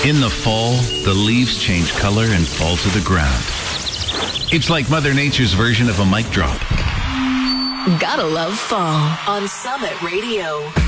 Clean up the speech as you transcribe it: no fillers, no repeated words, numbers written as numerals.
In the fall, the leaves change color and fall to the ground. It's like Mother Nature's version of a mic drop. Gotta love fall on Summit Radio.